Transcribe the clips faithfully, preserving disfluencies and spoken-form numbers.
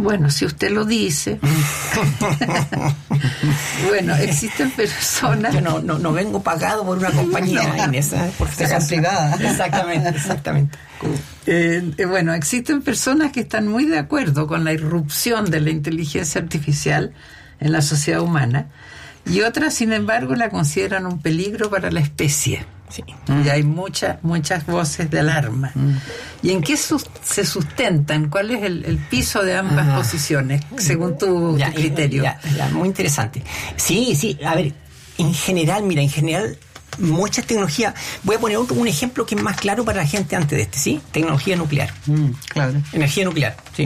Bueno, si usted lo dice. Bueno, existen personas... Yo no, no, no vengo pagado por una compañía, no, Inés, por ser privada. Exactamente, exactamente. Eh, eh, bueno, existen personas que están muy de acuerdo con la irrupción de la inteligencia artificial en la sociedad humana, y otras, sin embargo, la consideran un peligro para la especie. Sí. Y hay muchas muchas voces de alarma. Mm. ¿Y en qué sus, se sustentan? ¿Cuál es el, el piso de ambas ah. posiciones, según tu, ya, tu criterio? Ya, ya, muy interesante. Sí, sí, a ver, en general, mira, en general, muchas tecnologías... Voy a poner otro, un ejemplo que es más claro para la gente antes de este, ¿sí? Tecnología nuclear. Mm, claro. Energía nuclear, ¿sí?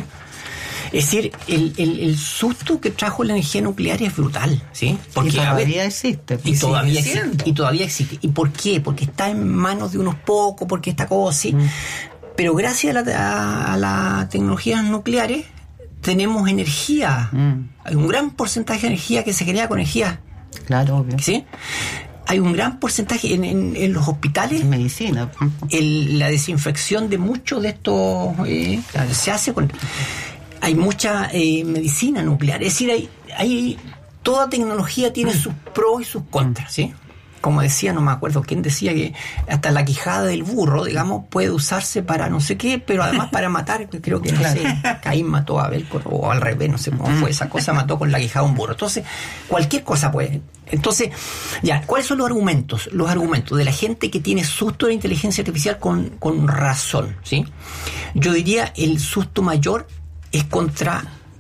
Es decir, el, el, el susto que trajo la energía nuclear es brutal, ¿sí? Porque, y todavía ver, existe. Y todavía existe. Y todavía existe. ¿Y por qué? Porque está en manos de unos pocos, porque esta cosa, sí. Mm. Pero gracias a la, a las tecnologías nucleares tenemos energía. Mm. Hay un gran porcentaje de energía que se genera con energía. Claro, obvio. ¿Sí? Hay un gran porcentaje en, en, en los hospitales. En medicina. El, la desinfección de muchos de estos eh, claro. se hace con... Hay mucha eh, medicina nuclear, es decir, hay, hay toda tecnología tiene sus pros y sus contras, ¿sí? Como decía, no me acuerdo quién decía que hasta la quijada del burro, digamos, puede usarse para no sé qué, pero además para matar, creo que no sé, Caín mató a Abel, o al revés, no sé cómo fue esa cosa, mató con la quijada de un burro. Entonces, cualquier cosa puede. Entonces, ya, ¿cuáles son los argumentos? Los argumentos de la gente que tiene susto de la inteligencia artificial con, con razón, ¿sí? Yo diría el susto mayor es contra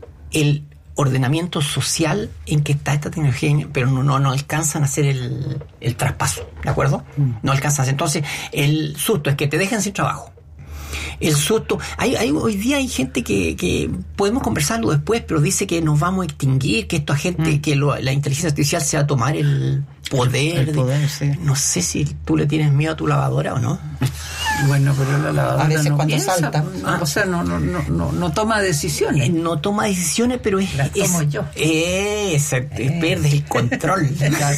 el ordenamiento social en que está esta tecnología, pero no, no, no alcanzan a hacer el, el traspaso, ¿de acuerdo? Mm. No alcanzan a hacer. Entonces, el susto es que te dejen sin trabajo. El susto, hay, hay hoy día hay gente que, que podemos conversarlo después, pero dice que nos vamos a extinguir, que esta gente, mm. que lo, la inteligencia artificial se va a tomar el poder. El poder, de, sí. No sé si tú le tienes miedo a tu lavadora o no. Bueno, pero la lavadora a veces no cuando piensa, salta. Ah, o sea, no, no, no, no, no toma decisiones. No toma decisiones, pero es... Las tomo es, yo. Es, eh. Pierdes el control.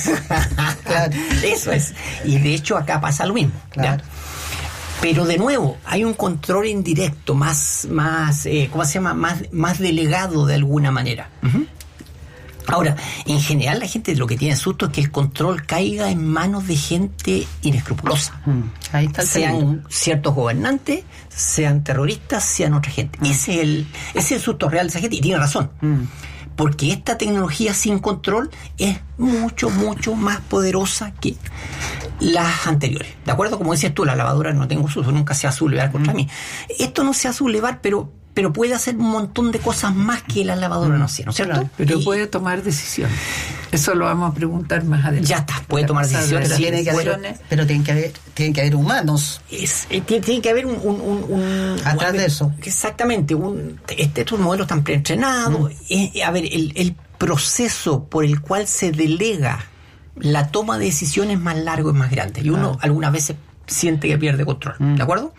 Claro. Eso es. Y de hecho acá pasa lo mismo. Claro. ¿Ya? Pero de nuevo, hay un control indirecto, más, más eh, ¿cómo se llama? Más, más delegado de alguna manera. Uh-huh. Ahora, en general la gente lo que tiene susto es que el control caiga en manos de gente inescrupulosa. Mm. Ahí está el sean peligro. Ciertos gobernantes, sean terroristas, sean otra gente. Mm. Ese es el, ese es el susto real de esa gente, y tiene razón. Mm. Porque esta tecnología sin control es mucho, mucho más poderosa que las anteriores. ¿De acuerdo? Como decías tú, la lavadora no tengo uso, nunca se va a sublevar contra mm. mí. Esto no se va a sublevar, pero... pero puede hacer un montón de cosas más que la lavadora no hacía, ¿no es cierto? Claro, pero y, puede tomar decisiones. Eso lo vamos a preguntar más adelante. Ya está, puede tomar decisiones. Pero, Sí, tiene que haber, pero tienen que haber, tienen que haber humanos. Es, eh, tiene, tiene que haber un... un, un, un Atrás un, de eso. Exactamente. Un, este, estos modelos están preentrenados. Mm. Eh, a ver, el, el proceso por el cual se delega la toma de decisiones es más largo, es más grande. Y uno ah. algunas veces siente que pierde control. Mm. ¿De acuerdo?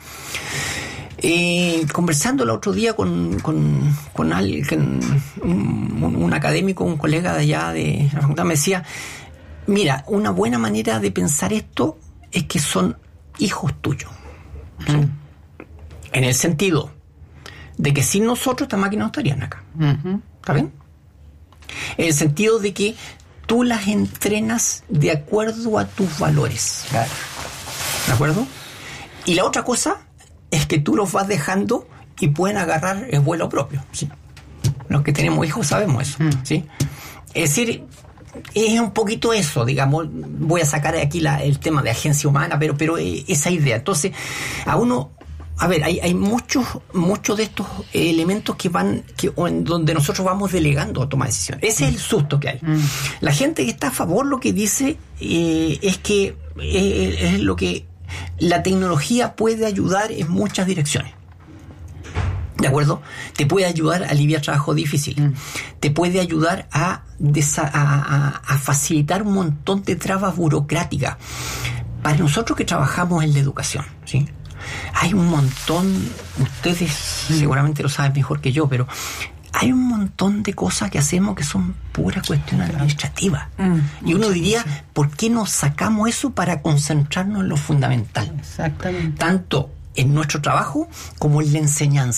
Eh, conversando el otro día con, con, con alguien, un, un, un académico, un colega de allá de la facultad, me decía, mira, una buena manera de pensar esto es que son hijos tuyos. ¿Sí? Mm. En el sentido de que sin nosotros estas máquinas no estarían acá. Uh-huh. ¿Está bien? En el sentido de que tú las entrenas de acuerdo a tus valores. Claro. ¿De acuerdo? Y la otra cosa es que tú los vas dejando y pueden agarrar el vuelo propio, ¿sí? Los que tenemos hijos sabemos eso, mm. ¿sí? Es decir, es un poquito eso, digamos, voy a sacar aquí la, el tema de agencia humana, pero, pero esa idea. Entonces, a uno, a ver, hay, hay muchos, muchos de estos elementos que van, que, en donde nosotros vamos delegando a tomar decisiones. Ese mm. es el susto que hay. Mm. La gente que está a favor lo que dice eh, es que eh, es lo que la tecnología puede ayudar en muchas direcciones. ¿De acuerdo? Te puede ayudar a aliviar trabajo difícil. Mm. Te puede ayudar a, desa- a, a, a facilitar un montón de trabas burocráticas. Para nosotros que trabajamos en la educación, ¿sí? Hay un montón, ustedes mm. seguramente lo saben mejor que yo, pero hay un montón de cosas que hacemos que son puras cuestiones administrativas. Mm, y uno diría, ¿por qué no sacamos eso para concentrarnos en lo fundamental? Exactamente. Tanto en nuestro trabajo como en la enseñanza.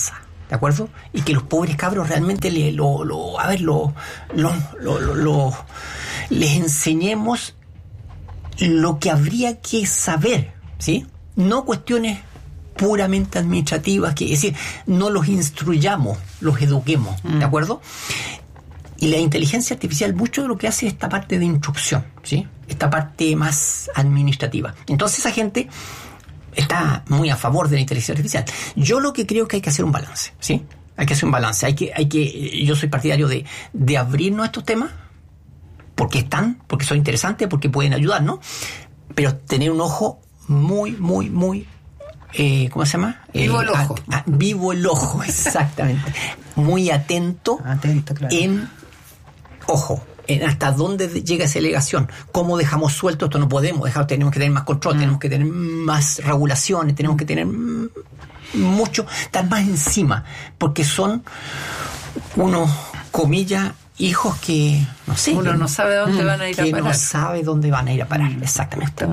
¿de acuerdo? Y que los pobres cabros realmente le, lo, lo, a ver, lo, lo, lo, lo, lo, les enseñemos lo que habría que saber, ¿sí? No cuestiones puramente administrativas, que es decir, no los instruyamos, los eduquemos, ¿de mm. acuerdo? Y la inteligencia artificial mucho de lo que hace es esta parte de instrucción, ¿sí? Esta parte más administrativa. Entonces esa gente está muy a favor de la inteligencia artificial. Yo lo que creo que hay que hacer un balance, ¿sí? Hay que hacer un balance. Hay que, hay que, yo soy partidario de, de abrirnos a estos temas, porque están, porque son interesantes, porque pueden ayudarnos, pero tener un ojo muy, muy, muy, eh, ¿cómo se llama? Vivo eh, el ojo. A, a, vivo el ojo, exactamente. Muy atento, atento claro. en, ojo, en hasta dónde llega esa delegación, cómo dejamos suelto esto, no podemos dejar, tenemos que tener más control, mm. tenemos que tener más regulaciones, tenemos que tener mucho, estar más encima, porque son unos, comillas, hijos que, no sé. Uno no sabe dónde van a ir a parar. Que no sabe dónde van a ir a parar, exactamente.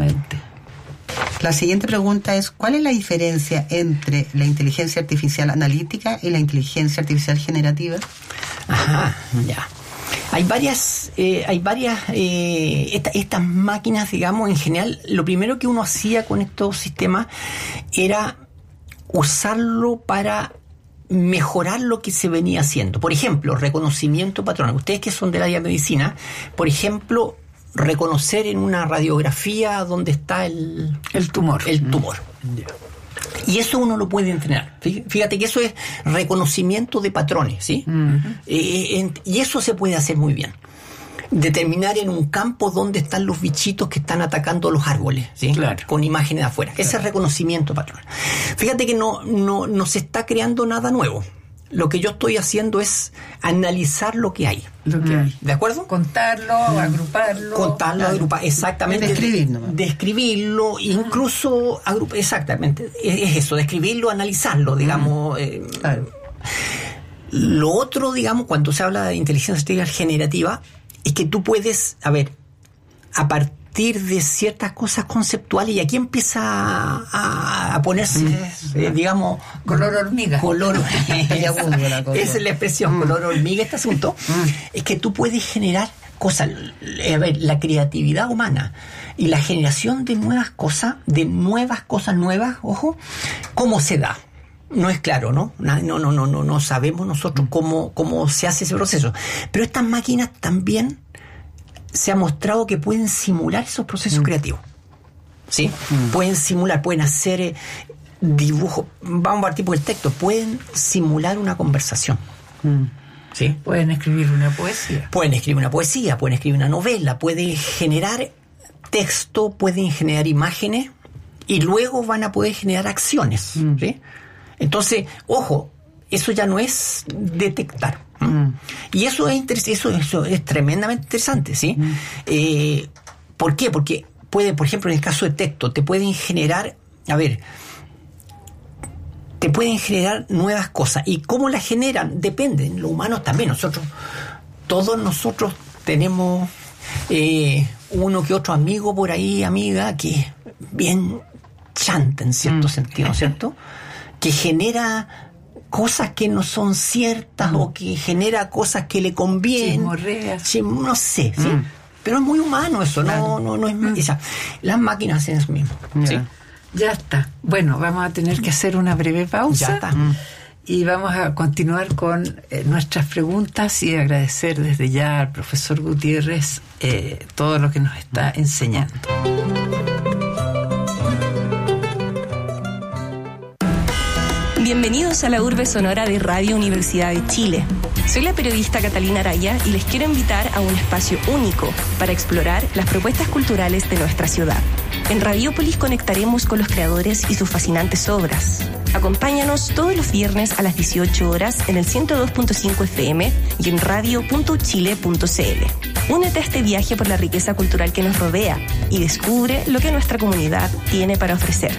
La siguiente pregunta es, ¿cuál es la diferencia entre la inteligencia artificial analítica y la inteligencia artificial generativa? Ajá, ya. Hay varias, eh, hay varias, eh, esta, estas máquinas, digamos, en general, lo primero que uno hacía con estos sistemas era usarlo para mejorar lo que se venía haciendo. Por ejemplo, reconocimiento patronal. Ustedes que son del área de medicina, por ejemplo, reconocer en una radiografía dónde está el, el tumor. El tumor. Yeah. Y eso uno lo puede entrenar. Fíjate que eso es reconocimiento de patrones, ¿sí? Uh-huh. Eh, en, y eso se puede hacer muy bien. Determinar en un campo dónde están los bichitos que están atacando los árboles, ¿sí? Claro. Con imágenes de afuera. Claro. Ese es reconocimiento patronal. Fíjate que no, no, no se está creando nada nuevo. Lo que yo estoy haciendo es analizar lo que hay. Lo que hay. ¿De acuerdo? Contarlo, mm. agruparlo. Contarlo, claro. agrupar, exactamente. Describirlo. Describirlo, ah. incluso agrupar, exactamente. Es eso, describirlo, analizarlo, digamos. Mm. Eh, claro. Lo otro, digamos, cuando se habla de inteligencia artificial generativa, es que tú puedes, a ver, a partir de ciertas cosas conceptuales, y aquí empieza a, a ponerse, mm. eh, digamos, color hormiga. Color hormiga. Esa es la expresión, mm. color hormiga, este asunto. Mm. Es que tú puedes generar cosas, a ver, la creatividad humana y la generación de nuevas cosas, de nuevas cosas nuevas, ojo, ¿cómo se da? No es claro, ¿no? No, no, no, no, no sabemos nosotros cómo, cómo se hace ese proceso. Pero estas máquinas también se ha mostrado que pueden simular esos procesos mm. creativos. ¿Sí? Mm. Pueden simular, pueden hacer eh, dibujos. Vamos a partir por el texto. Pueden simular una conversación. Mm. ¿Sí? Pueden escribir una poesía. Pueden escribir una poesía, pueden escribir una novela, pueden generar texto, pueden generar imágenes y luego van a poder generar acciones. Mm. ¿Sí? Entonces, ojo, eso ya no es detectar. Mm. Y eso es interes- eso, eso es tremendamente interesante, ¿sí? Mm. Eh, ¿Por qué? Porque puede, por ejemplo, en el caso de texto, te pueden generar, a ver, te pueden generar nuevas cosas. ¿Y cómo las generan? Depende. Los humanos también. Nosotros, todos nosotros tenemos eh, uno que otro amigo por ahí, amiga, que es bien chanta en cierto mm. sentido, ¿cierto? Que genera cosas que no son ciertas mm. o que genera cosas que le convienen. Chismorrea. No sé, ¿sí? Mm. Pero es muy humano eso, claro. no, no, no es mm. esa. Las máquinas hacen eso mismo. Yeah. ¿Sí? Ya está. Bueno, vamos a tener que hacer una breve pausa. Ya está. Mm. Y vamos a continuar con eh, nuestras preguntas y agradecer desde ya al profesor Gutiérrez eh, todo lo que nos está enseñando. Bienvenidos a la Urbe Sonora de Radio Universidad de Chile. Soy la periodista Catalina Araya y les quiero invitar a un espacio único para explorar las propuestas culturales de nuestra ciudad. En Radiópolis conectaremos con los creadores y sus fascinantes obras. Acompáñanos todos los viernes a las dieciocho horas en el ciento dos punto cinco F M y en radio punto chile punto c l. Únete a este viaje por la riqueza cultural que nos rodea y descubre lo que nuestra comunidad tiene para ofrecer.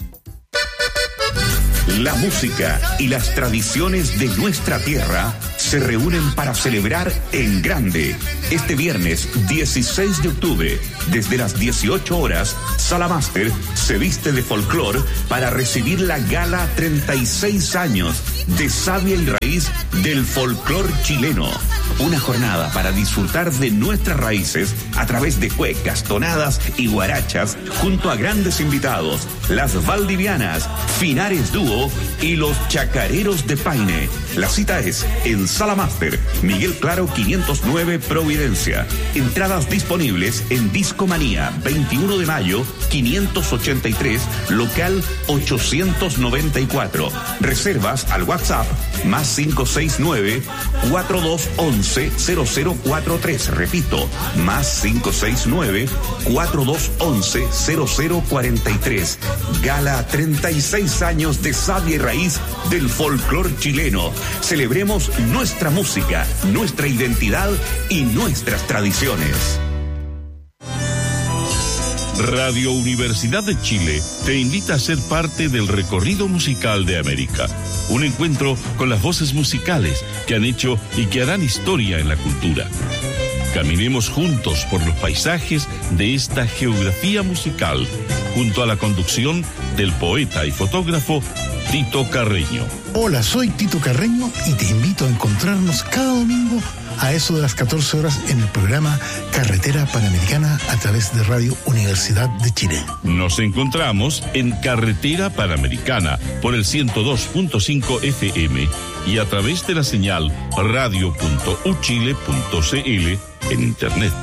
La música y las tradiciones de nuestra tierra se reúnen para celebrar en grande. Este viernes dieciséis de octubre, desde las dieciocho horas, Sala Máster se viste de folclore para recibir la gala treinta y seis años de Savia y Raíz del folclore chileno. Una jornada para disfrutar de nuestras raíces a través de cuecas, tonadas y guarachas, junto a grandes invitados, las Valdivianas, Finares Dúo y los Chacareros de Paine. La cita es en Sala Máster, Miguel Claro quinientos nueve, Providencia. Entradas disponibles en Discomanía, veintiuno de mayo, quinientos ochenta y tres, local ochocientos noventa y cuatro. Reservas al WhatsApp más cinco seis nueve, cuatro dos once, cero cero cuatro tres. Repito, más cinco seis nueve, cuatro dos once, cero cero cuarenta y tres. Gala treinta y seis años de Savia y Raíz del folclore chileno. Celebremos nuestra música, nuestra identidad y nuestras tradiciones. Radio Universidad de Chile te invita a ser parte del recorrido musical de América. Un encuentro con las voces musicales que han hecho y que harán historia en la cultura. Caminemos juntos por los paisajes de esta geografía musical, junto a la conducción del poeta y fotógrafo Tito Carreño. Hola, soy Tito Carreño y te invito a encontrarnos cada domingo a eso de las catorce horas en el programa Carretera Panamericana a través de Radio Universidad de Chile. Nos encontramos en Carretera Panamericana por el ciento dos punto cinco F M y a través de la señal radio punto u chile punto c l en internet.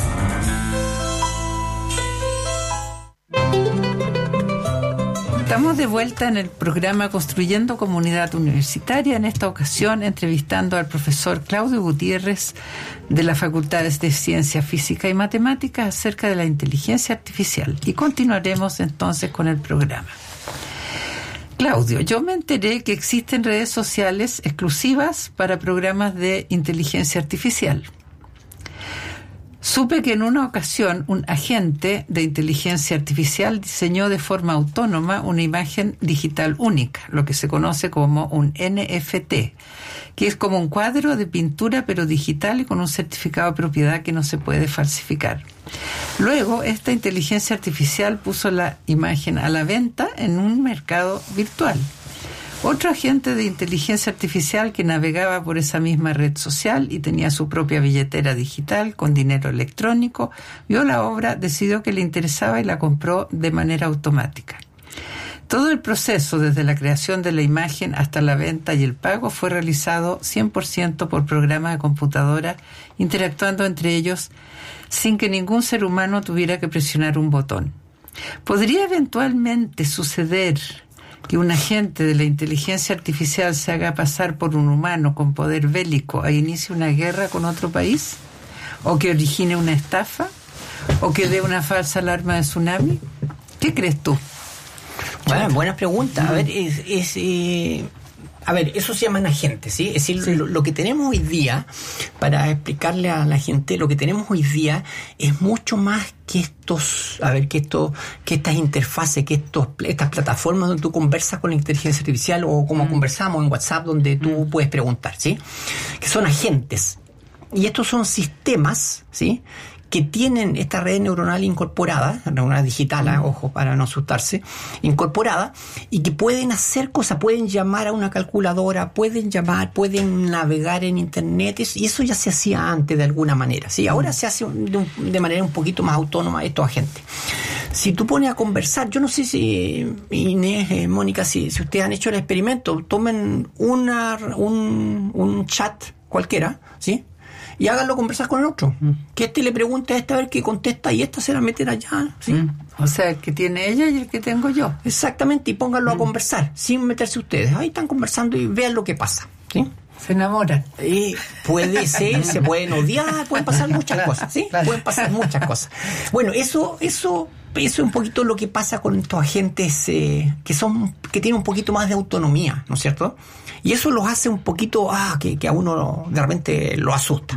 Estamos de vuelta en el programa Construyendo Comunidad Universitaria, en esta ocasión entrevistando al profesor Claudio Gutiérrez de las Facultades de Ciencia Física y Matemáticas acerca de la inteligencia artificial. Y continuaremos entonces con el programa. Claudio, yo me enteré que existen redes sociales exclusivas para programas de inteligencia artificial. Supe que en una ocasión un agente de inteligencia artificial diseñó de forma autónoma una imagen digital única, lo que se conoce como un N F T, que es como un cuadro de pintura pero digital y con un certificado de propiedad que no se puede falsificar. Luego, esta inteligencia artificial puso la imagen a la venta en un mercado virtual. Otro agente de inteligencia artificial que navegaba por esa misma red social y tenía su propia billetera digital con dinero electrónico, vio la obra, decidió que le interesaba y la compró de manera automática. Todo el proceso, desde la creación de la imagen hasta la venta y el pago, fue realizado cien por ciento por programa de computadora, interactuando entre ellos sin que ningún ser humano tuviera que presionar un botón. ¿Podría eventualmente suceder que un agente de la inteligencia artificial se haga pasar por un humano con poder bélico e inicie una guerra con otro país? ¿O que origine una estafa? ¿O que dé una falsa alarma de tsunami? ¿Qué crees tú? Bueno, buena pregunta. A ver, es, es eh, a ver, eso se llaman agentes, ¿sí? Es decir, sí. Lo, lo que tenemos hoy día, para explicarle a la gente, lo que tenemos hoy día es mucho más que estos, a ver, que esto, que estas interfaces, que estos, estas plataformas donde tú conversas con la inteligencia artificial o como mm. conversamos en WhatsApp, donde tú mm. puedes preguntar, ¿sí? Que son agentes. Y estos son sistemas, ¿sí?, que tienen esta red neuronal incorporada, neuronal digital, mm. ojo, para no asustarse, incorporada, y que pueden hacer cosas, pueden llamar a una calculadora, pueden llamar, pueden navegar en internet, y eso ya se hacía antes de alguna manera, ¿sí? Ahora mm. se hace de, de manera un poquito más autónoma estos agentes. Si tú pones a conversar, yo no sé si Inés, eh, Mónica, si, si ustedes han hecho el experimento, tomen una, un, un chat cualquiera, ¿sí?, y háganlo conversar con el otro. Mm. Que este le pregunte a esta a ver qué contesta y esta se la meten allá, ¿sí? Mm. O sea, el que tiene ella y el que tengo yo. Exactamente, y pónganlo mm. a conversar, sin meterse ustedes. Ahí están conversando y vean lo que pasa, ¿sí? Se enamoran. Y puede ser, se pueden odiar, pueden pasar muchas claro, cosas, ¿sí? Claro. Pueden pasar muchas cosas. Bueno, eso, eso, eso es un poquito lo que pasa con estos agentes eh, que son, que tienen un poquito más de autonomía, ¿no es cierto? Y eso los hace un poquito, ah, que, que a uno de repente lo asusta.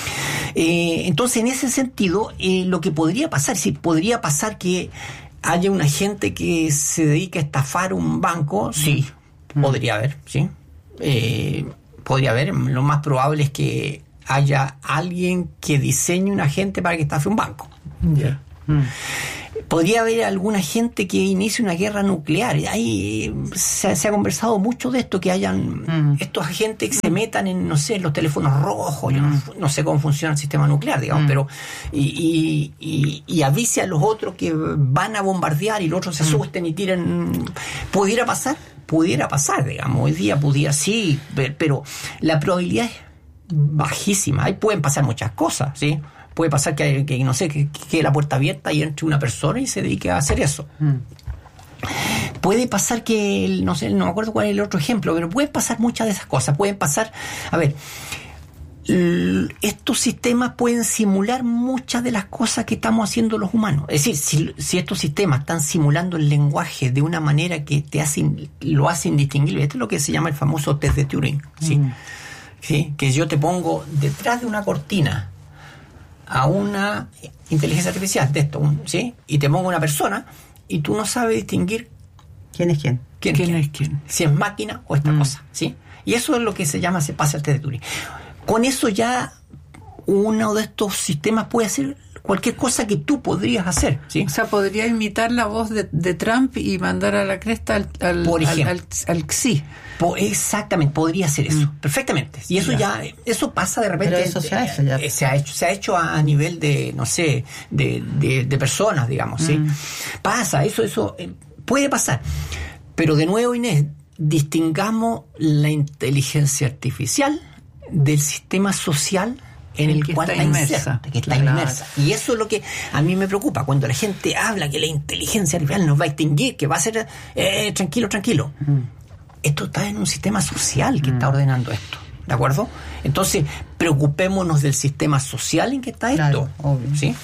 Eh, entonces, en ese sentido, eh, lo que podría pasar, si podría pasar que haya un agente que se dedique a estafar un banco, sí, mm. podría haber, sí. Eh, podría haber, lo más probable es que haya alguien que diseñe un agente para que estafe un banco. Yeah. Mm. Podría haber alguna gente que inicie una guerra nuclear. Ahí se, se ha conversado mucho de esto, que hayan mm. estos agentes que se metan en, no sé, en los teléfonos rojos. Mm. Yo no, no sé cómo funciona el sistema nuclear, digamos, mm. pero y, y, y, y avise a los otros que van a bombardear y los otros se asusten mm. y tiren. ¿Pudiera pasar? Pudiera pasar, digamos. Hoy día pudiera, sí, pero la probabilidad es bajísima. Ahí pueden pasar muchas cosas, ¿sí? Puede pasar que, que no sé, que quede la puerta abierta y entre una persona y se dedique a hacer eso. Mm. Puede pasar que, no sé, no me acuerdo cuál es el otro ejemplo, pero pueden pasar muchas de esas cosas. Pueden pasar, a ver, l- estos sistemas pueden simular muchas de las cosas que estamos haciendo los humanos. Es decir, si, si estos sistemas están simulando el lenguaje de una manera que te hacen, lo hace indistinguible, esto es lo que se llama el famoso test de Turing, ¿sí? Mm. ¿Sí? Que yo te pongo detrás de una cortina a una inteligencia artificial de esto, ¿sí? Y te pongo una persona y tú no sabes distinguir quién es quién, quién, ¿Quién quién es quién, si es máquina o esta mm. cosa, ¿sí? Y eso es lo que se llama, se pasa el test de Turing. Con eso ya uno de estos sistemas puede hacer cualquier cosa que tú podrías hacer, ¿sí? O sea, podría imitar la voz de, de Trump y mandar a la cresta al, al, Por ejemplo, al, al, al Xi. Po, exactamente, podría hacer eso, mm. perfectamente. Y eso ya. ya, eso pasa de repente. Pero eso se ha hecho ya. Eh, se ha hecho, se ha hecho a, a nivel de, no sé, de, de, de personas, digamos, ¿sí? Mm. Pasa, eso, eso eh, puede pasar. Pero de nuevo, Inés, distingamos la inteligencia artificial del sistema social en el, el cual está inmersa, que está claro. inmersa. Y eso es lo que a mí me preocupa, cuando la gente habla que la inteligencia artificial nos va a extinguir, que va a ser eh, tranquilo, tranquilo. Mm. Esto está en un sistema social que mm. está ordenando esto, ¿de acuerdo? Entonces, preocupémonos del sistema social en que está claro, esto, obvio. ¿sí?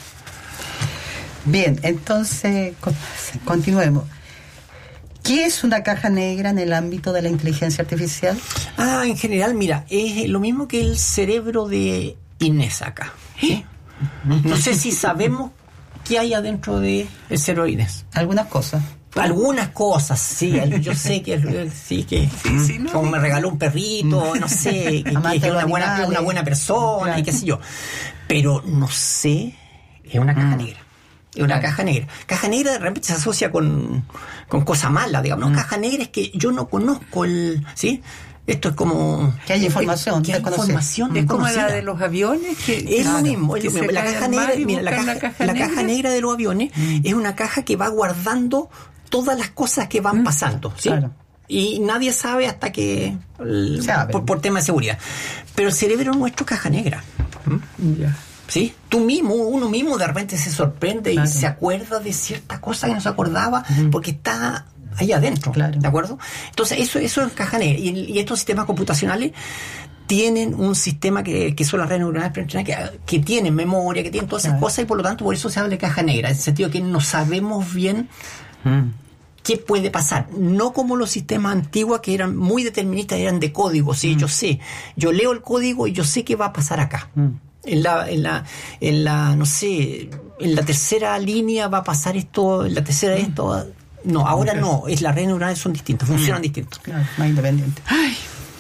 Bien, entonces, continuemos. ¿Qué es una caja negra en el ámbito de la inteligencia artificial? Ah, en general, mira, es lo mismo que el cerebro de Inés acá, ¿sí? No sé si sabemos qué hay adentro del cerebro de Inés. Algunas cosas. Algunas cosas, sí, yo sé que sí, que sí, sí, no, como me regaló un perrito, no sé, que, que es una buena, una buena persona, claro. y qué sé yo. Pero no sé, es una caja mm. negra. Es una caja negra. Caja negra de repente se asocia con, con cosa mala, digamos. No, mm. caja negra es que yo no conozco el, ¿sí? Esto es como... Que hay información. Que hay información es como la de los aviones. Que, es claro, lo mismo. Es lo mismo. La caja negra, mira, la caja, la caja, la caja negra de los aviones mm. es una caja que va guardando todas las cosas que van mm. pasando, ¿sí? Claro. Y nadie sabe hasta que... Sabe. Por, por tema de seguridad. Pero el cerebro nuestro es caja negra. ¿Mm? Ya. ¿Sí? Tú mismo, uno mismo de repente se sorprende claro. y se acuerda de ciertas cosas que no se acordaba mm. porque está... ahí adentro, claro. ¿de acuerdo? Entonces eso, eso es caja negra. Y, y estos sistemas computacionales tienen un sistema que, que son las redes neuronales preentrenadas, que, que tienen memoria, que tienen todas esas claro. cosas, y por lo tanto por eso se habla de caja negra, en el sentido que no sabemos bien mm. qué puede pasar. No como los sistemas antiguos que eran muy deterministas, eran de código, ¿sí? Mm. Yo sé, yo leo el código y yo sé qué va a pasar acá. Mm. En la, en la, en la, no sé, en la tercera línea va a pasar esto, en la tercera mm. esto... No, ahora okay. no, es las redes neuronales son distintas, funcionan mm. distintos. Claro, más independientes. Ay.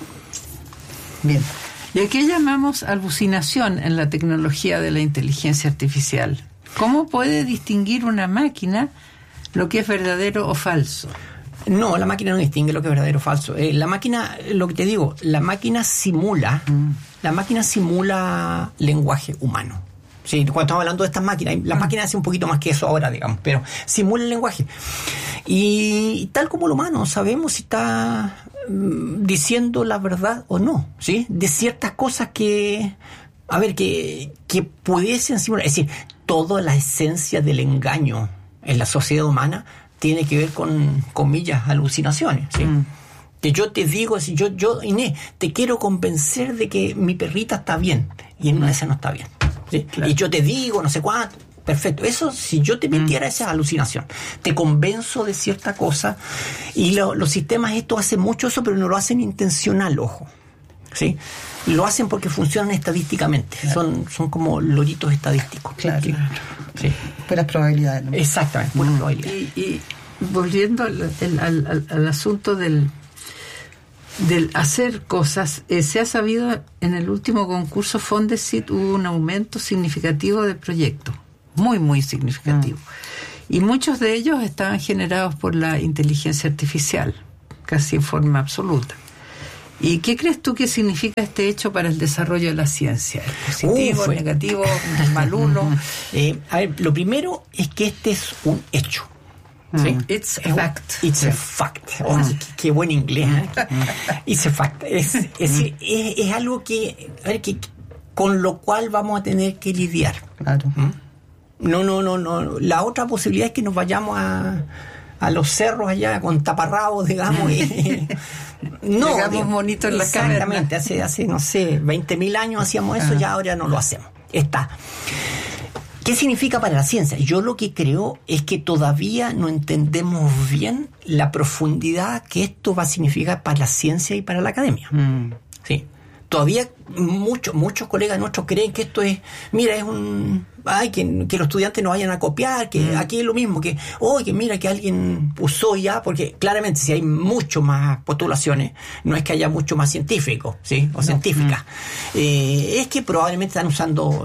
Bien. ¿Y a qué llamamos alucinación en la tecnología de la inteligencia artificial? ¿Cómo puede distinguir una máquina lo que es verdadero o falso? No, la máquina no distingue lo que es verdadero o falso. Eh, la máquina, lo que te digo, la máquina simula, mm. la máquina simula lenguaje humano. Sí, cuando estamos hablando de estas máquinas, las máquinas hacen un poquito más que eso ahora, digamos, pero simula el lenguaje. Y, y tal como el humano, sabemos si está mm, diciendo la verdad o no, ¿sí? De ciertas cosas que, a ver, que, que pudiesen simular. Es decir, toda la esencia del engaño en la sociedad humana tiene que ver con, comillas, alucinaciones, ¿sí? Mm. Que yo te digo, si yo, yo, Inés, te quiero convencer de que mi perrita está bien, y en una de esas no está bien. ¿Sí? Claro. Y yo te digo, no sé cuánto, perfecto. Eso, si yo te mintiera, mm. esa es alucinación. Te convenzo de cierta cosa, y lo, los sistemas estos hacen mucho eso, pero no lo hacen intencional, ojo. ¿Sí? Lo hacen porque funcionan estadísticamente. Claro. Son, son como loritos estadísticos. Claro. ¿Sí? Sí. Puras probabilidades, ¿no? Exactamente, puras mm. probabilidades. Y, y volviendo al, al, al, al asunto del del hacer cosas, eh, se ha sabido en el último concurso Fondesit hubo un aumento significativo de proyectos, muy, muy significativo. Mm. Y muchos de ellos estaban generados por la inteligencia artificial, casi en forma absoluta. ¿Y qué crees tú que significa este hecho para el desarrollo de la ciencia? ¿Es positivo, Uf, negativo, malulo? Eh, a ver, lo primero es que este es un hecho. ¿Sí? It's a fact. It's a fact. Oh, qué, qué buen inglés. ¿eh? It's a fact. Es, es, es, es algo que, a ver, que con lo cual vamos a tener que lidiar. Claro. ¿Mm? No, no, no, no. La otra posibilidad es que nos vayamos a, a los cerros allá con taparrabos, digamos. y, no, digamos monito en la caverna. Exactamente. Hace, hace, no sé, veinte mil años hacíamos eso, ya ahora no lo hacemos. Está. ¿Qué significa para la ciencia? Yo lo que creo es que todavía no entendemos bien la profundidad que esto va a significar para la ciencia y para la academia. Mm. ¿Sí? Todavía muchos muchos colegas nuestros creen que esto es, mira, es un, ay, que, que los estudiantes no vayan a copiar, que mm. aquí es lo mismo, que, oh, que mira, que alguien usó ya, porque claramente si hay mucho más postulaciones, no es que haya mucho más científicos, ¿sí? O no. científicas. Mm. Eh, es que probablemente están usando...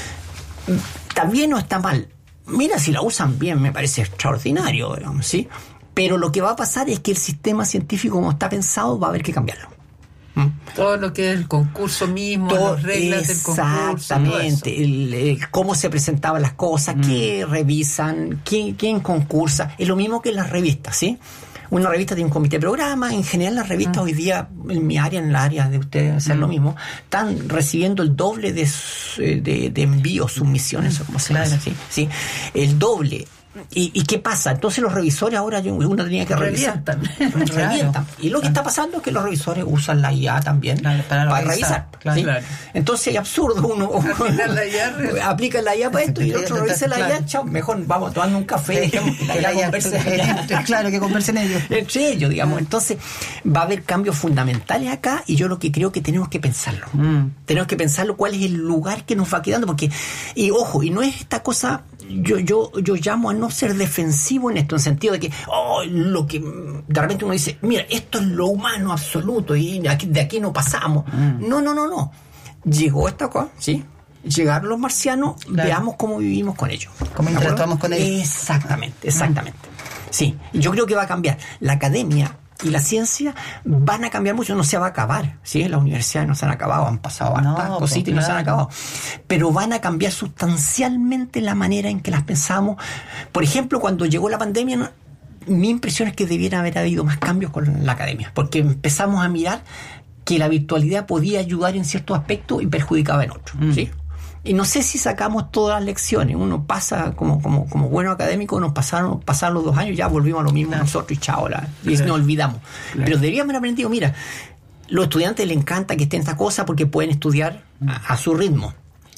Está bien o está mal. Mira, si la usan bien me parece extraordinario, digamos, ¿sí? Pero lo que va a pasar es que el sistema científico como está pensado va a haber que cambiarlo. ¿Mm? Todo lo que es el concurso mismo, todo, las reglas del concurso. Exactamente, el, el, cómo se presentaban las cosas, mm. qué revisan, quién, quién concursa. Es lo mismo que en las revistas, ¿sí? Una revista tiene un comité de programa. En general las revistas mm. hoy día, en mi área, en la área de ustedes, hacer mm. lo mismo, están recibiendo el doble de, de, de envíos, submisiones, o como se llama, ¿sí? ¿Sí? El doble. ¿Y, ¿Y qué pasa? Entonces los revisores ahora uno tenía que revisar. Revientan. Revientan. Y lo que está pasando es que los revisores usan la I A también claro, para, para revisar. Claro, ¿sí? Claro. Entonces es absurdo uno, uno la I A, aplica la I A para esto y el otro revisa la I A, chao, mejor vamos tomando un café, dejemos que la I A converse. Claro, que conversen ellos. Entre ellos, digamos. Entonces va a haber cambios fundamentales acá y yo lo que creo que tenemos que pensarlo. Mm. Tenemos que pensarlo cuál es el lugar que nos va quedando, porque, y ojo, y no es esta cosa... Yo, yo, yo llamo a no ser defensivo en esto, en el sentido de que, oh, lo que de repente uno dice, mira, esto es lo humano absoluto y de aquí, de aquí no pasamos. Mm. No, no, no, no. Llegó esta cosa, ¿sí? Llegaron los marcianos, claro. Veamos cómo vivimos con ellos. ¿Cómo interactuamos con ellos? Exactamente, exactamente. Mm. Sí, yo creo que va a cambiar. La academia y la ciencia van a cambiar mucho, no se va a acabar, ¿sí? Las universidades no se han acabado, han pasado hartas no, cositas y no claro. se han acabado, pero van a cambiar sustancialmente la manera en que las pensamos. Por ejemplo, cuando llegó la pandemia, ¿no? Mi impresión es que debiera haber habido más cambios con la academia, porque empezamos a mirar que la virtualidad podía ayudar en ciertos aspectos y perjudicaba en otros, mm. ¿sí? Y no sé si sacamos todas las lecciones. Uno pasa, como como como buenos académicos, nos pasaron pasaron los dos años, ya volvimos a lo mismo claro. nosotros y chao, la, y claro. nos olvidamos. Claro. Pero deberíamos haber aprendido, mira, los estudiantes les encanta que estén estas cosas porque pueden estudiar a, a su ritmo.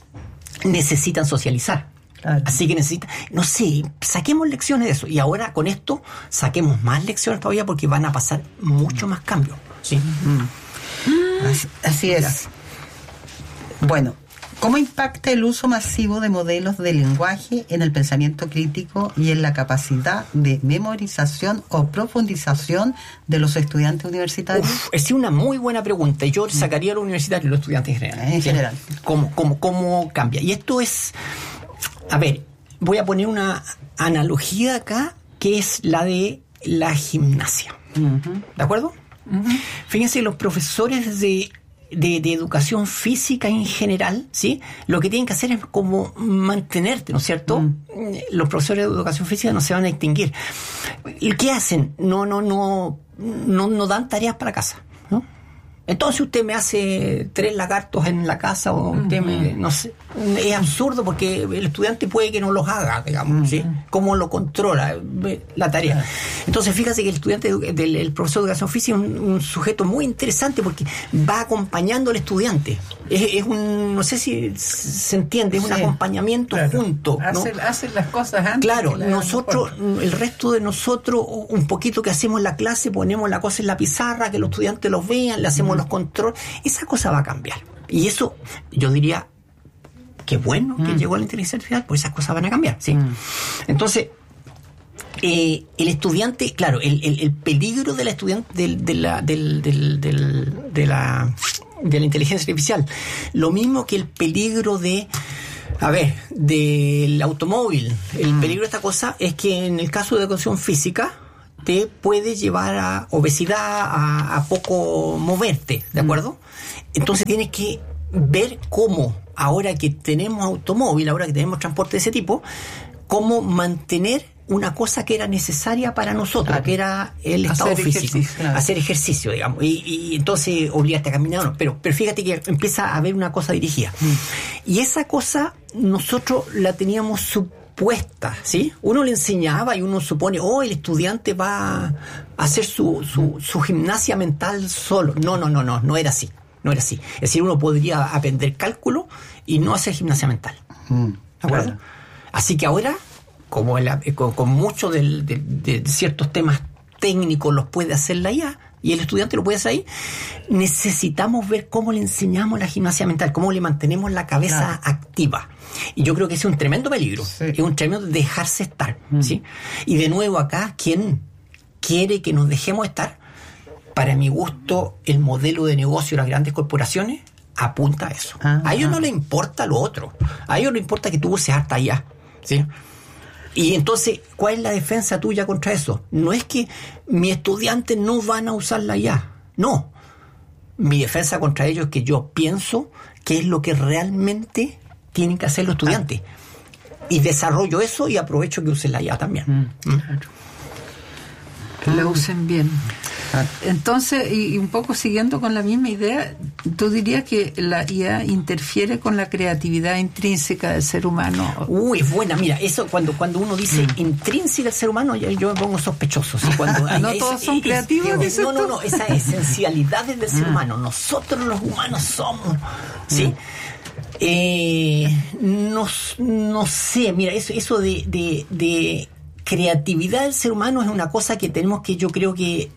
Necesitan socializar. Claro. Así que necesitan, no sé, saquemos lecciones de eso. Y ahora con esto saquemos más lecciones todavía porque van a pasar mucho más cambios. ¿Sí? Mm. Así, así es. Bueno, ¿cómo impacta el uso masivo de modelos de lenguaje en el pensamiento crítico y en la capacidad de memorización o profundización de los estudiantes universitarios? Uf, es una muy buena pregunta. Yo sacaría a los universitarios y los estudiantes en general. En general. ¿Cómo, cómo, cómo cambia? Y esto es... A ver, voy a poner una analogía acá que es la de la gimnasia. Uh-huh. ¿De acuerdo? Uh-huh. Fíjense, los profesores de... De, de educación física en general, ¿sí? Lo que tienen que hacer es como mantenerte, ¿no es cierto? Mm. Los profesores de educación física no se van a extinguir. ¿Y qué hacen? No, no, no, no, no dan tareas para casa, ¿no? Entonces usted me hace tres lagartos en la casa o usted me, no sé, es absurdo porque el estudiante puede que no los haga, digamos, ¿sí? ¿Cómo lo controla la tarea? Entonces fíjate que el estudiante, del el profesor de educación física es un, un sujeto muy interesante porque va acompañando al estudiante. Es, es un, no sé si se entiende, es un sí, acompañamiento claro. junto, ¿no? Hacen hace las cosas antes. Claro, nosotros, el resto de nosotros, un poquito que hacemos la clase, ponemos la cosa en la pizarra, que los estudiantes los vean, le hacemos mm. los controles, esa cosa va a cambiar. Y eso, yo diría, qué bueno mm. que llegó la inteligencia artificial, pues esas cosas van a cambiar, ¿sí? Mm. Entonces, eh, el estudiante, claro, el, el, el peligro del estudiante, del, de, la, del, del, del, de, la, de la inteligencia artificial, lo mismo que el peligro de, a ver, del automóvil. El mm. peligro de esta cosa es que en el caso de educación física te puede llevar a obesidad, a, a poco moverte, ¿de acuerdo? Mm. Entonces tienes que ver cómo, ahora que tenemos automóvil, ahora que tenemos transporte de ese tipo, cómo mantener una cosa que era necesaria para nosotros, claro, que era el estado hacer físico, ejercicio, claro. hacer ejercicio, digamos, y, y entonces obligarte a caminar, no, pero, pero fíjate que empieza a haber una cosa dirigida. Mm. Y esa cosa nosotros la teníamos supuesta, ¿sí? Uno le enseñaba y uno supone, oh, el estudiante va a hacer su, su, su gimnasia mental solo. No, no, no, no, no era así, no era así. Es decir, uno podría aprender cálculo y no hacer gimnasia mental. Mm. ¿De acuerdo? Claro. Así que ahora, como la, con, con muchos de, de, de ciertos temas técnicos los puede hacer la I A y el estudiante lo puede hacer ahí, necesitamos ver cómo le enseñamos la gimnasia mental, cómo le mantenemos la cabeza claro. activa. Y yo creo que ese es un tremendo peligro, sí. es un tremendo dejarse estar. Mm. ¿sí? Y de nuevo acá, ¿quién quiere que nos dejemos estar? Para mi gusto, el modelo de negocio de las grandes corporaciones apunta a eso. Ah, a ellos ah. no les importa lo otro, a ellos les importa que tú uses harta I A. ¿Sí? Y entonces, ¿cuál es la defensa tuya contra eso? No es que mis estudiantes no van a usar la I A. No. Mi defensa contra ellos es que yo pienso que es lo que realmente tienen que hacer los estudiantes. Ah. Y desarrollo eso y aprovecho que usen la I A también. Mm, ¿Mm? Claro. Que la usen bien. Entonces, y, y un poco siguiendo con la misma idea, ¿tú dirías que la I A interfiere con la creatividad intrínseca del ser humano? Uy, es buena. Mira, eso cuando cuando uno dice mm. intrínseca del ser humano, yo, yo me pongo sospechoso. ¿sí? Cuando hay, ¿No esa, todos son es, creativos? Es, no, no, no. Esas esencialidades del ser humano. Nosotros los humanos somos. ¿Sí? Mm. Eh, no, no sé, mira, eso, eso de, de, de creatividad del ser humano es una cosa que tenemos que, yo creo que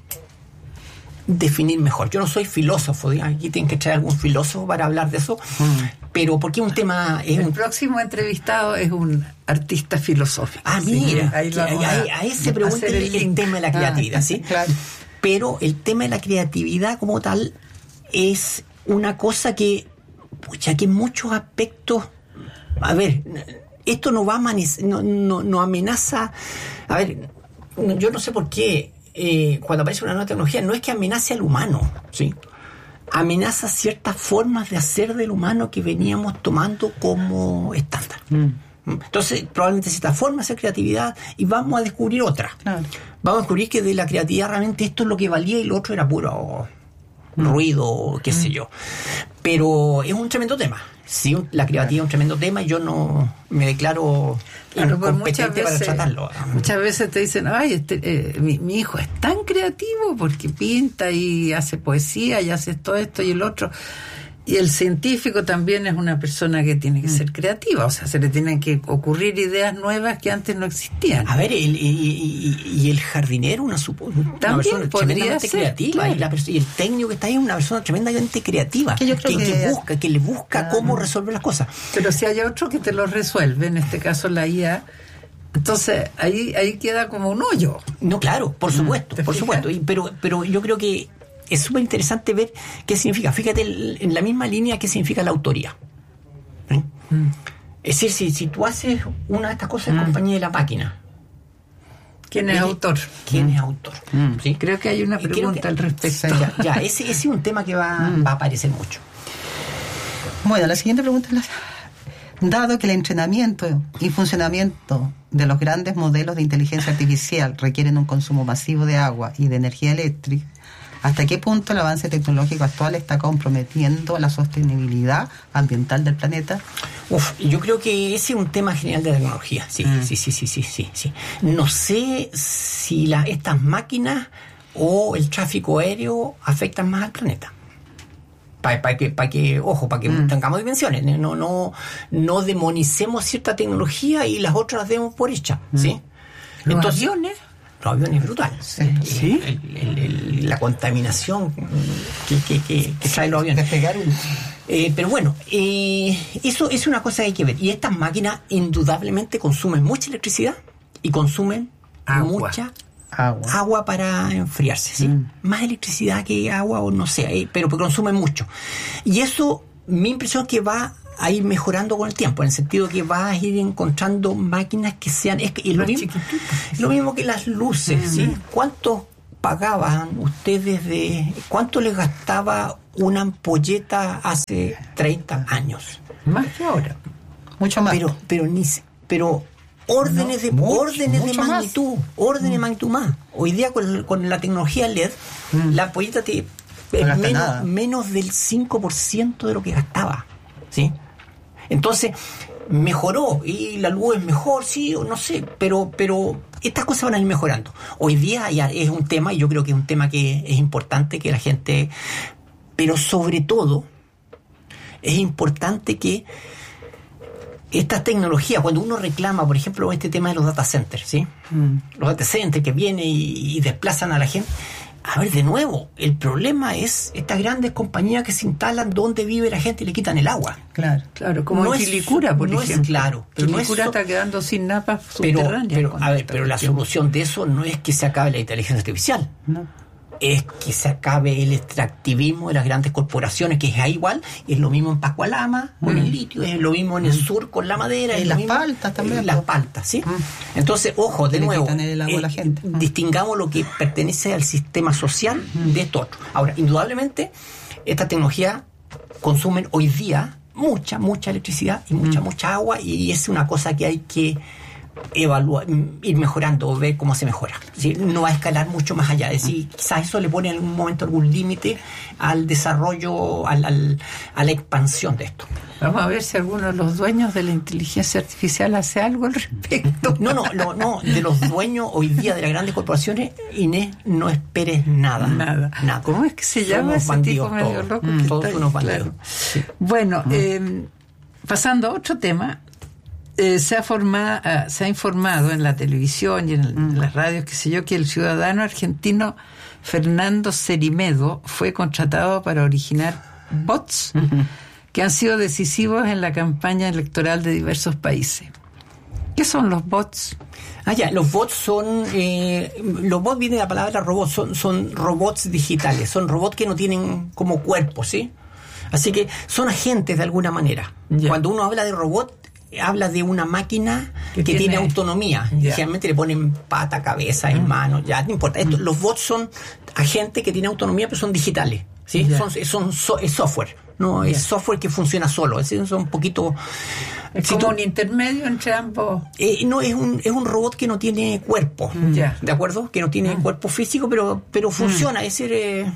definir mejor. Yo no soy filósofo, aquí tienen que traer algún filósofo para hablar de eso, mm. pero porque es un tema... Es el un... próximo entrevistado es un artista filosófico. Ah, mira, sí, ahí que, a, a, a ese pregunta el, el tema de la creatividad, ah, ¿sí? Claro. Pero el tema de la creatividad como tal es una cosa que, pucha, que en muchos aspectos, a ver, esto no va a maniz- no, no, no amenaza, a ver, yo no sé por qué Eh, cuando aparece una nueva tecnología, no es que amenace al humano, ¿sí? Amenaza ciertas formas de hacer del humano que veníamos tomando como estándar. Mm. Entonces, probablemente se transforma esa creatividad y vamos a descubrir otra. Claro. Vamos a descubrir que de la creatividad realmente esto es lo que valía y lo otro era puro mm. ruido, qué mm. sé yo. Pero es un tremendo tema. Sí, la creatividad es un tremendo tema y yo no me declaro claro, incompetente veces, para tratarlo. Muchas veces te dicen, ay, este, eh, mi, mi hijo es tan creativo porque pinta y hace poesía y hace todo esto y el otro. Y el científico también es una persona que tiene que ser creativa, o sea, se le tienen que ocurrir ideas nuevas que antes no existían. A ver, el, y, y, y el jardinero, una, una persona tremendamente ser, creativa, claro. y, la, y el técnico que está ahí es una persona tremendamente creativa, que, yo creo que, que, que busca, que le busca ah, cómo resolver las cosas. Pero si hay otro que te lo resuelve, en este caso la I A, entonces ahí ahí queda como un hoyo. No, claro, por supuesto, por supuesto, y, pero pero yo creo que es súper interesante ver qué significa. Fíjate en la misma línea qué significa la autoría. ¿Eh? Mm. Es decir, si, si tú haces una de estas cosas en mm. compañía de la máquina, ¿quién es autor? ¿Quién mm. es autor? Mm. ¿Sí? Creo que hay una pregunta que, al respecto. Ya, ya ese, ese es un tema que va, mm. va a aparecer mucho. Bueno, la siguiente pregunta es la... Dado que el entrenamiento y funcionamiento de los grandes modelos de inteligencia artificial requieren un consumo masivo de agua y de energía eléctrica, ¿hasta qué punto el avance tecnológico actual está comprometiendo la sostenibilidad ambiental del planeta? Uf, yo creo que ese es un tema general de la tecnología. Sí, mm. sí, sí, sí, sí, sí, sí. No sé si la, estas máquinas o el tráfico aéreo afectan más al planeta. Para pa que, pa que, ojo, para que mm. tengamos dimensiones. No, no, no demonicemos cierta tecnología y las otras las demos por hecha, mm. ¿sí? ¿Los Entonces, aviones? Los aviones es brutal. Sí. ¿Sí? El, el, el, la contaminación que, que, que, que trae los aviones. Eh, pero bueno, eh, eso es una cosa que hay que ver. Y estas máquinas indudablemente consumen mucha electricidad y consumen Agua. mucha Agua. agua para enfriarse, ¿sí? Mm. Más electricidad que agua, o no sé, eh, pero consume mucho. Y eso, mi impresión es que va a ir mejorando con el tiempo, en el sentido que va a ir encontrando máquinas que sean... Es, que, es lo, mismo, es lo mismo que las luces, mm. ¿sí? ¿Cuánto pagaban ustedes de... ¿Cuánto les gastaba una ampolleta hace treinta años? Más que ahora. Mucho más. Pero, pero ni... Pero... órdenes no, de mucho, órdenes de mucho magnitud más. órdenes mm. de magnitud más. Hoy día con, con la tecnología L E D, mm. la ampolleta te no es gasta menos, nada. menos del cinco por ciento de lo que gastaba, ¿sí? Entonces mejoró y la luz es mejor, sí, o no sé, pero pero estas cosas van a ir mejorando. Hoy día ya es un tema, y yo creo que es un tema que es importante que la gente, pero sobre todo es importante que estas tecnologías, cuando uno reclama, por ejemplo, este tema de los data centers, ¿sí? Mm. Los data centers que vienen y, y desplazan a la gente. A ver, de nuevo, el problema es estas grandes compañías que se instalan donde vive la gente y le quitan el agua. Claro. Claro, como no en es, Quilicura, por no ejemplo. Es claro. Pero no Quilicura es so- está quedando sin napas pero, subterráneas. pero a ver, pero la solución de eso no es que se acabe la inteligencia artificial. No. Es que se acabe el extractivismo de las grandes corporaciones, que es igual, es lo mismo en Pascualama con mm. el litio, es lo mismo en el sur con la madera, y es las lo mismo, paltas también. eh, las paltas, ¿sí? Mm. Entonces, ojo, de le nuevo, el agua eh, a la gente. Mm. distingamos lo que pertenece al sistema social mm. de esto otro. Ahora, indudablemente, estas tecnologías consumen hoy día mucha, mucha electricidad y mucha, mm. mucha agua, y es una cosa que hay que evaluar, ir mejorando o ver cómo se mejora, ¿sí? No va a escalar mucho más allá, es decir, quizás eso le pone en algún momento algún límite al desarrollo, al, al, a la expansión de esto. Vamos a ver si alguno de los dueños de la inteligencia artificial hace algo al respecto. No, no, no, no, de los dueños hoy día de las grandes corporaciones, Inés, no esperes nada. Nada. nada. ¿Cómo es que se llama ese tipo medio todos, loco? mm, todos está, unos bandidos. Claro. Sí. Bueno, mm. eh, pasando a otro tema, Eh, se, ha formado, uh, se ha informado en la televisión y en, el, mm. en las radios, qué sé yo, que el ciudadano argentino Fernando Cerimedo fue contratado para originar bots mm-hmm. que han sido decisivos en la campaña electoral de diversos países. ¿Qué son los bots? Ah, ya, los bots son... Eh, los bots vienen de la palabra robot, son, son robots digitales, son robots que no tienen como cuerpo, ¿sí? Así que son agentes de alguna manera. Yeah. Cuando uno habla de robot, habla de una máquina que tiene, tiene autonomía. Yeah. Generalmente le ponen pata, cabeza y mm. mano, ya no importa. Esto, mm. Los bots son agentes que tienen autonomía, pero son digitales, ¿sí? Yeah. Son, son so, es software, no yeah. es software que funciona solo. Es decir, son un poquito... Es si como tú, un intermedio entre ambos. Eh, no, es un, es un robot que no tiene cuerpo, mm. yeah. ¿de acuerdo? Que no tiene mm. cuerpo físico, pero, pero funciona. Mm. Es decir... Eh,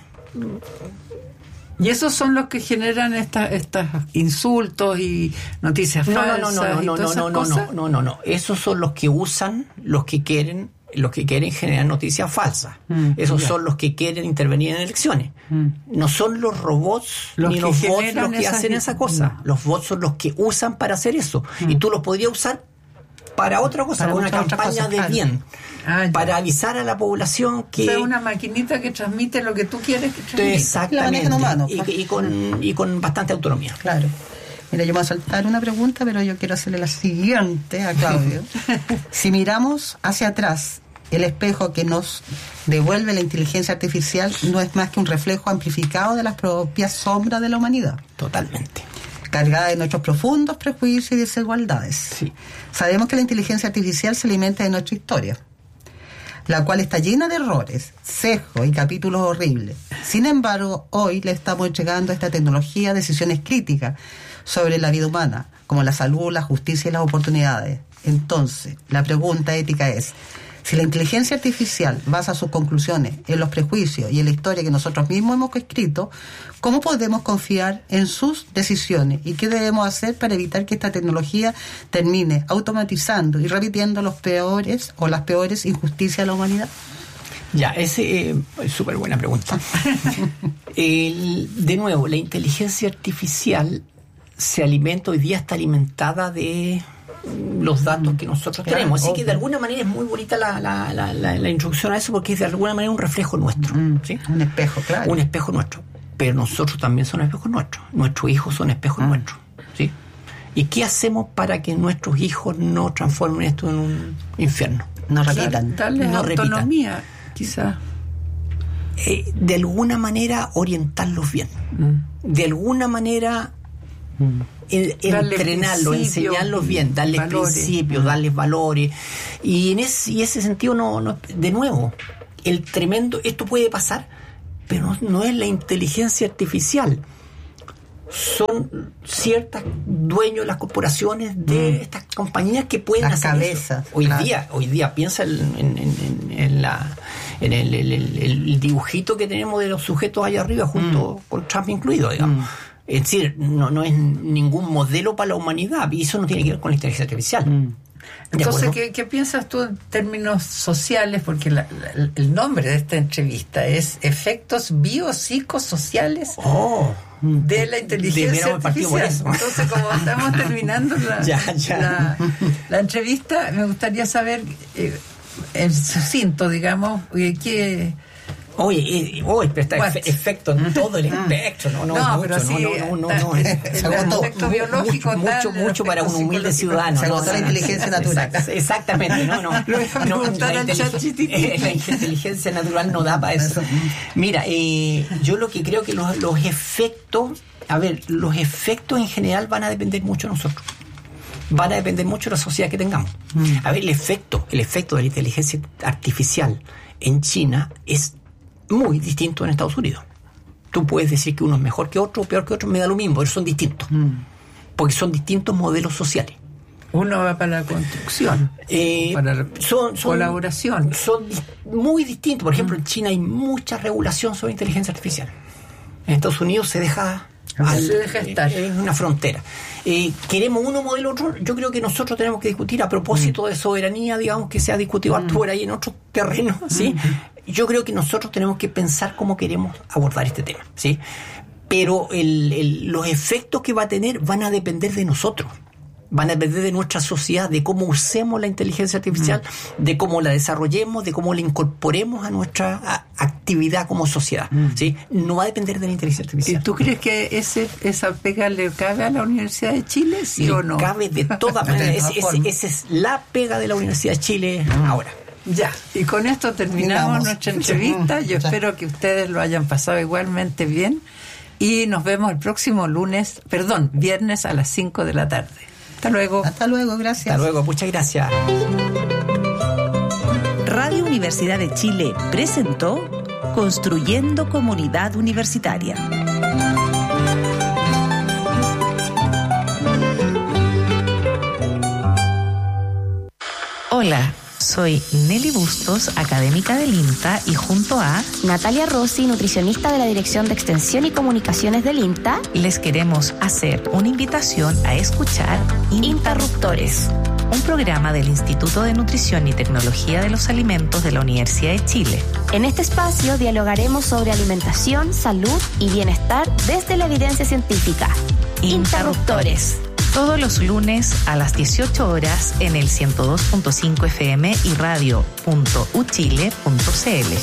Y esos son los que generan estas estos insultos y noticias no, falsas. No, no, no, no, y no, todas no, esas no, cosas. no, no, no, no. Esos son los que usan, los que quieren, los que quieren generar noticias falsas. Mm, Esos yeah. son los que quieren intervenir en elecciones. Mm. No son los robots los ni los bots los que esas... hacen esa cosa. Mm. Los bots son los que usan para hacer eso. Mm. Y tú los podrías usar para otra cosa, para una campaña cosa, de claro. bien. Ah, para avisar a la población que... O sea, una maquinita que transmite lo que tú quieres que transmita. Exactamente. Humano, y, y, con, y con bastante autonomía. Claro. Mira, yo me voy a saltar una pregunta, pero yo quiero hacerle la siguiente a Claudio. Si miramos hacia atrás, el espejo que nos devuelve la inteligencia artificial no es más que un reflejo amplificado de las propias sombras de la humanidad. Totalmente. Cargada de nuestros profundos prejuicios y desigualdades. Sí. Sabemos que la inteligencia artificial se alimenta de nuestra historia, la cual está llena de errores, sesgos y capítulos horribles. Sin embargo, hoy le estamos entregando a esta tecnología decisiones críticas sobre la vida humana, como la salud, la justicia y las oportunidades. Entonces, la pregunta ética es, si la inteligencia artificial basa sus conclusiones en los prejuicios y en la historia que nosotros mismos hemos escrito, ¿cómo podemos confiar en sus decisiones? ¿Y qué debemos hacer para evitar que esta tecnología termine automatizando y repitiendo los peores o las peores injusticias de la humanidad? Ya, ese eh, es súper buena pregunta. El, de nuevo, la inteligencia artificial se alimenta, hoy día está alimentada de los datos que nosotros claro, tenemos. Así obvio. Que de alguna manera es muy bonita la, la, la, la, la introducción a eso, porque es de alguna manera un reflejo nuestro. Mm, ¿sí? Un espejo, claro. Un espejo nuestro. Pero nosotros también somos espejos nuestros. Nuestros hijos son espejos mm. nuestros. ¿Sí? ¿Y qué hacemos para que nuestros hijos no transformen esto en un infierno? No repitan. Darles no autonomía, quizás. Eh, de alguna manera orientarlos bien. Mm. De alguna manera mm. el, entrenarlos, enseñarlos bien, darles valores. principios, mm. darles valores. Y en ese, y ese sentido, no, no, de nuevo, el tremendo, esto puede pasar, pero no, no es la inteligencia artificial. Son ciertos dueños de las corporaciones de mm. estas compañías que pueden las hacer cabezas, eso. Hoy claro. día, hoy día piensa en, en, en, en la en el, el, el, el dibujito que tenemos de los sujetos allá arriba, junto mm. con Trump incluido, digamos. Mm. Es decir, no, no es ningún modelo para la humanidad, y eso no tiene que ver con la inteligencia artificial. Mm. Entonces, ¿qué, ¿qué piensas tú en términos sociales? Porque la, la, el nombre de esta entrevista es Efectos Biopsicosociales oh, de la Inteligencia Artificial. Entonces, como estamos terminando la, ya, ya. La, la entrevista, me gustaría saber, eh, en sucinto, digamos, ¿qué... Oye, eh, oye, pero está efe, efecto en todo el espectro, no, no, no, mucho, pero sí, no, no, no, no, se agotó efecto biológico, mucho, mucho, mucho para un humilde ciudadano. Se agotó no, la inteligencia natural. Exactamente, no, no. no la, la inteligencia natural no da para eso. Mira, eh, yo lo que creo que los, los efectos, a ver, los efectos en general van a depender mucho de nosotros. Van a depender mucho de la sociedad que tengamos. A ver, el efecto, el efecto de la inteligencia artificial en China es muy distinto en Estados Unidos. Tú puedes decir que uno es mejor que otro, peor que otro, me da lo mismo, pero son distintos. Mm. Porque son distintos modelos sociales. Uno va para la construcción, eh, para la son, son, colaboración. Son di- muy distintos. Por ejemplo, mm. en China hay mucha regulación sobre inteligencia artificial. En Estados Unidos se deja... Al, se deja estar. En una frontera. Eh, ¿Queremos uno modelo otro? Yo creo que nosotros tenemos que discutir a propósito mm. de soberanía, digamos, que se ha discutido mm. por ahí en otros terrenos, ¿sí? Mm. Yo creo que nosotros tenemos que pensar cómo queremos abordar este tema, ¿sí? Pero el, el, los efectos que va a tener van a depender de nosotros. Van a depender de nuestra sociedad, de cómo usemos la inteligencia artificial, mm. de cómo la desarrollemos, de cómo la incorporemos a nuestra a, actividad como sociedad. Mm. ¿Sí? No va a depender de la inteligencia artificial. ¿Y tú crees que ese, esa pega le cabe a la Universidad de Chile, sí le o no? Cabe de todas maneras. Esa es la pega de la Universidad de Chile mm. ahora. Ya, y con esto terminamos Digamos. nuestra entrevista. Yo ya. espero que ustedes lo hayan pasado igualmente bien. Y nos vemos el próximo lunes, perdón, viernes a las cinco de la tarde. Hasta luego. Hasta luego, gracias. Hasta luego, muchas gracias. Radio Universidad de Chile presentó Construyendo Comunidad Universitaria. Hola, soy Nelly Bustos, académica del INTA, y junto a Natalia Rossi, nutricionista de la Dirección de Extensión y Comunicaciones del INTA, les queremos hacer una invitación a escuchar Interruptores, un programa del Instituto de Nutrición y Tecnología de los Alimentos de la Universidad de Chile. En este espacio dialogaremos sobre alimentación, salud y bienestar desde la evidencia científica. Interruptores. Todos los lunes a las dieciocho horas en el ciento dos punto cinco F M y radio punto u chile punto c l.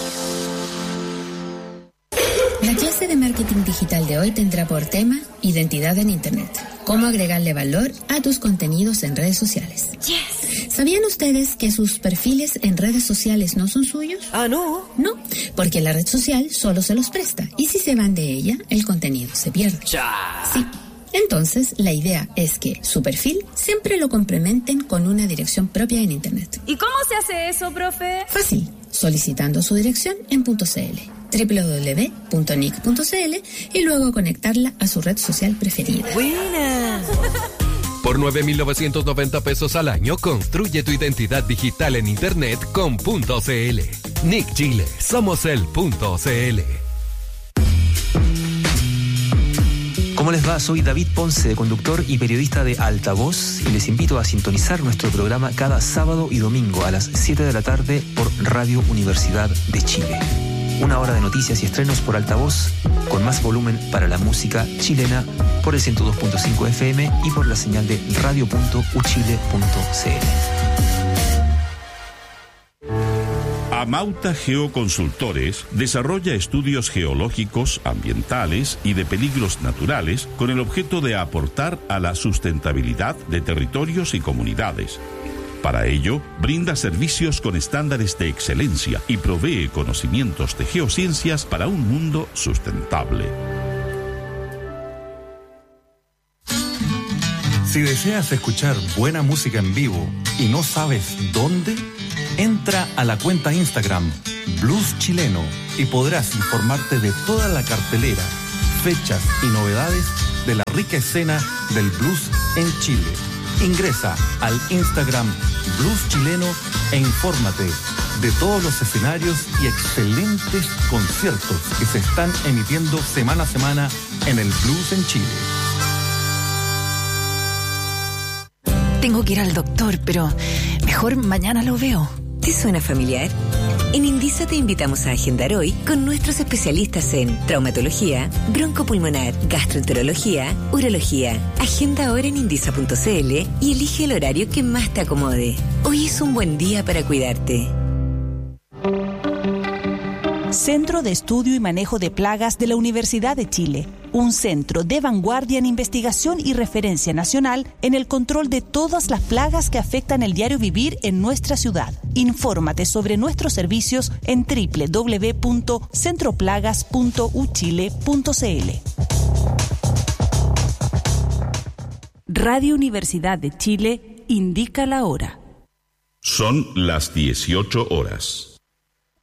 La clase de marketing digital de hoy tendrá por tema identidad en Internet. Cómo agregarle valor a tus contenidos en redes sociales. Yes. ¿Sabían ustedes que sus perfiles en redes sociales no son suyos? Ah, no. No, porque la red social solo se los presta. Y si se van de ella, el contenido se pierde. Ya. Sí. Entonces, la idea es que su perfil siempre lo complementen con una dirección propia en Internet. ¿Y cómo se hace eso, profe? Fácil, solicitando su dirección en .cl, doble u doble u doble u punto n i c punto c l, y luego conectarla a su red social preferida. ¡Buena! Por nueve mil novecientos noventa pesos al año, construye tu identidad digital en Internet con .cl. N I C Chile, somos el .cl. ¿Cómo les va? Soy David Ponce, conductor y periodista de Altavoz, y les invito a sintonizar nuestro programa cada sábado y domingo a las siete de la tarde por Radio Universidad de Chile. Una hora de noticias y estrenos por Altavoz, con más volumen para la música chilena, por el ciento dos punto cinco F M y por la señal de radio punto u chile punto c l. Amauta Geoconsultores desarrolla estudios geológicos, ambientales y de peligros naturales con el objeto de aportar a la sustentabilidad de territorios y comunidades. Para ello, brinda servicios con estándares de excelencia y provee conocimientos de geociencias para un mundo sustentable. Si deseas escuchar buena música en vivo y no sabes dónde, entra a la cuenta Instagram Blues Chileno y podrás informarte de toda la cartelera, fechas y novedades de la rica escena del blues en Chile. Ingresa al Instagram Blues Chileno e infórmate de todos los escenarios y excelentes conciertos que se están emitiendo semana a semana en el blues en Chile. Tengo que ir al doctor, pero mejor mañana lo veo. ¿Te suena familiar? En Indisa te invitamos a agendar hoy con nuestros especialistas en traumatología, broncopulmonar, gastroenterología, urología. Agenda ahora en indisa punto c l y elige el horario que más te acomode. Hoy es un buen día para cuidarte. Centro de Estudio y Manejo de Plagas de la Universidad de Chile. Un centro de vanguardia en investigación y referencia nacional en el control de todas las plagas que afectan el diario vivir en nuestra ciudad. Infórmate sobre nuestros servicios en doble u doble u doble u punto centroplagas punto u chile punto c l. Radio Universidad de Chile indica la hora. Son las dieciocho horas.